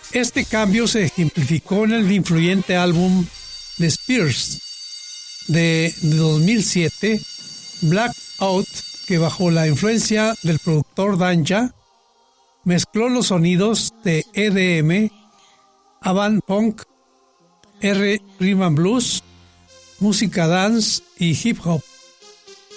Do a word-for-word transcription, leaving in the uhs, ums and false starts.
Este cambio se ejemplificó en el influyente álbum de Spears de dos mil siete, Blackout, que bajo la influencia del productor Danja mezcló los sonidos de E D M, avant punk, R rhythm and blues, música dance y hip hop.